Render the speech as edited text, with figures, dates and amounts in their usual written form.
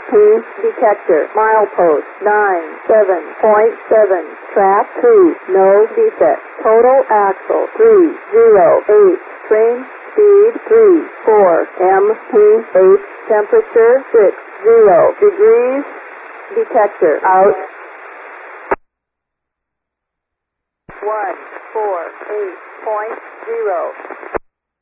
detector, milepost 97.7, track 2, no defect, total axle 308, train speed 34, MPH, temperature 60 degrees, detector out. 148.0.